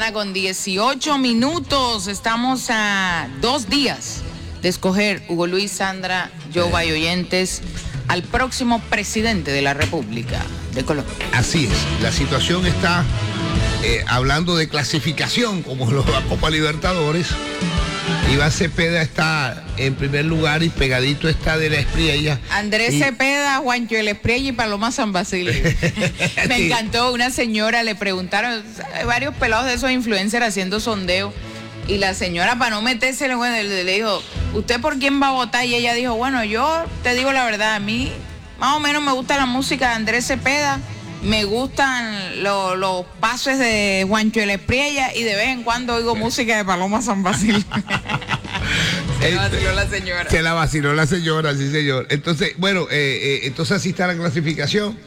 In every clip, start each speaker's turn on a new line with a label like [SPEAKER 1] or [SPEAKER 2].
[SPEAKER 1] 8:18. Estamos a 2 días de escoger, Hugo Luis, Sandra, Jova y oyentes, al próximo presidente de la República de Colombia.
[SPEAKER 2] Así es, la situación está, hablando de clasificación, como la Copa Libertadores, Iván Cepeda está en primer lugar y pegadito está de la Espriella.
[SPEAKER 1] Andrés Cepeda, Juancho de la Espriella y Paloma San Basilio. Me encantó, una señora le preguntaron, varios pelados de esos influencers haciendo sondeo, y la señora, para no meterse, le dijo, ¿usted por quién va a votar? Y ella dijo, bueno, yo te digo la verdad, a mí más o menos me gusta la música de Andrés Cepeda, me gustan los pases de Juancho de la Espriella y de vez en cuando oigo música de Paloma San Basilio. Se la vaciló la señora.
[SPEAKER 2] Se la vaciló la señora, sí señor. Entonces, bueno, entonces así está la clasificación.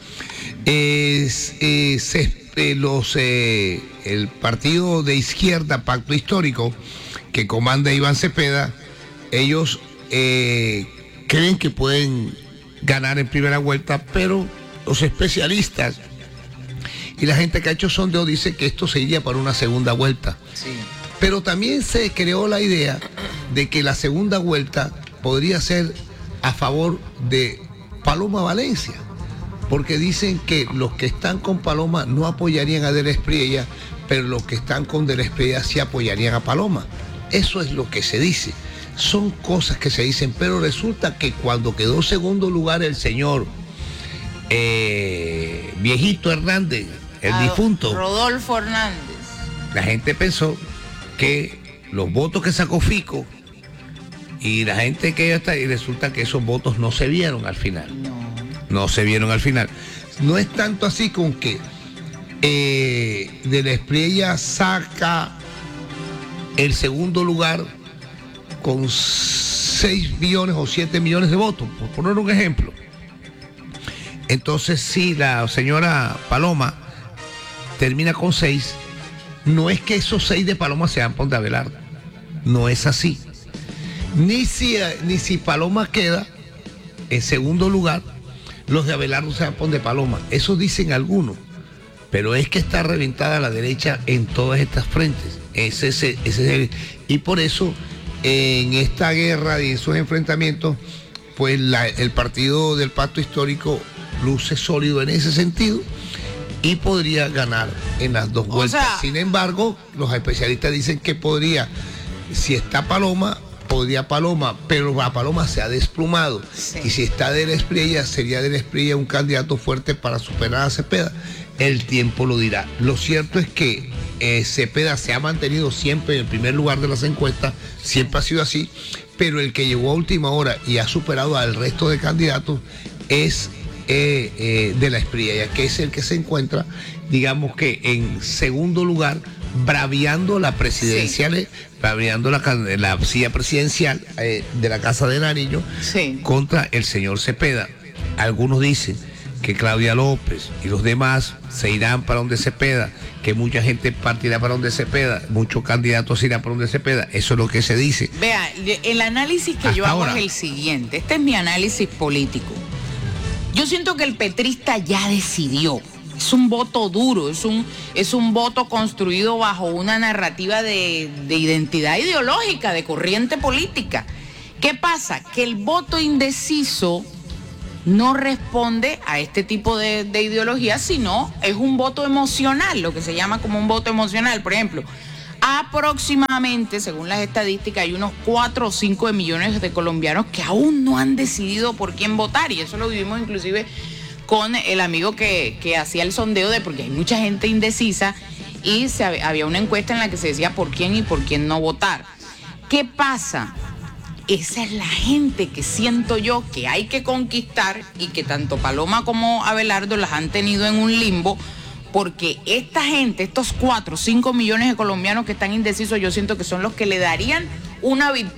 [SPEAKER 2] El partido de izquierda, Pacto Histórico, que comanda Iván Cepeda, ellos creen que pueden ganar en primera vuelta, pero los especialistas y la gente que ha hecho sondeo dice que esto se iría para una segunda vuelta.
[SPEAKER 1] Sí.
[SPEAKER 2] Pero también se creó la idea de que la segunda vuelta podría ser a favor de Paloma Valencia, porque dicen que los que están con Paloma no apoyarían a De la Espriella, pero los que están con De la Espriella sí apoyarían a Paloma. Eso es lo que se dice. Son cosas que se dicen, pero resulta que cuando quedó segundo lugar el señor Viejito Hernández, el difunto
[SPEAKER 1] Rodolfo Hernández,
[SPEAKER 2] la gente pensó que los votos que sacó Fico y la gente que está, y resulta que esos votos no se vieron al final. No se vieron al final. No es tanto así con que De la Espriella saca el segundo lugar con 6 millones o 7 millones de votos, por poner un ejemplo. Entonces, si la señora Paloma termina con 6, no es que esos 6 de Paloma sean por de Abelardo. No es así. Ni si Paloma queda en segundo lugar, los de Abelardo sean por de Paloma. Eso dicen algunos. Pero es que está reventada la derecha en todas estas frentes. Ese es y por eso, en esta guerra y esos enfrentamientos, pues el partido del Pacto Histórico luce sólido en ese sentido y podría ganar en las dos vueltas. Sin embargo, los especialistas dicen que podría, si está Paloma, podría Paloma, pero a Paloma se ha desplumado. Sí. Y si está De la Espriella, sería De la Espriella un candidato fuerte para superar a Cepeda. El tiempo lo dirá. Lo cierto es que Cepeda se ha mantenido siempre en el primer lugar de las encuestas, siempre ha sido así, pero el que llegó a última hora y ha superado al resto de candidatos es De la Espriella, que es el que se encuentra, digamos que en segundo lugar, braviando la presidencial, sí, braviando la silla presidencial de la Casa de Nariño, sí, contra el señor Cepeda. Algunos dicen que Claudia López y los demás se irán para donde Cepeda, que mucha gente partirá para donde Cepeda, muchos candidatos irán para donde Cepeda. Eso es lo que se dice.
[SPEAKER 1] Vea, el análisis que yo hago es el siguiente. Este es mi análisis político. Yo siento que el petrista ya decidió. Es un voto duro, es un voto construido bajo una narrativa de identidad ideológica, de corriente política. ¿Qué pasa? Que el voto indeciso no responde a este tipo de ideología, sino es un voto emocional, lo que se llama como un voto emocional. Por ejemplo, aproximadamente, según las estadísticas, hay unos 4 o 5 millones de colombianos que aún no han decidido por quién votar, y eso lo vivimos inclusive con el amigo que hacía el sondeo porque hay mucha gente indecisa y había una encuesta en la que se decía por quién y por quién no votar. ¿Qué pasa? Esa es la gente que siento yo que hay que conquistar y que tanto Paloma como Abelardo las han tenido en un limbo, porque esta gente, estos 4 o 5 millones de colombianos que están indecisos, yo siento que son los que le darían una victoria